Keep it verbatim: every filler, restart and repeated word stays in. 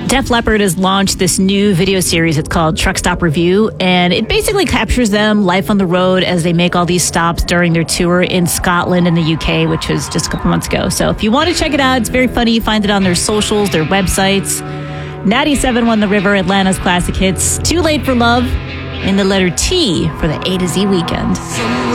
Def Leppard has launched this new video series. It's called Truck Stop Review, and it basically captures them life on the road as they make all these stops during their tour in Scotland and the U K, which was just a couple months ago. So if you want to check it out, it's very funny. You find it on their socials, their websites. ninety-seven won The River, Atlanta's classic hits. Too Late for Love, and the letter T for the A to Z weekend.